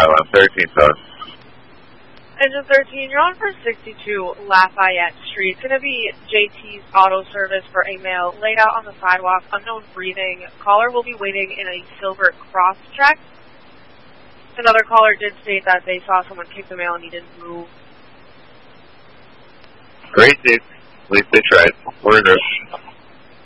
on 13th phone. Engine 13, you're on for 62 Lafayette Street. It's going to be JT's Auto Service for a male laid out on the sidewalk, unknown breathing. Caller will be waiting in a silver Crosstrek. Another caller did state that they saw someone kick the male and he didn't move. Great, dude. At least they tried. We're in there.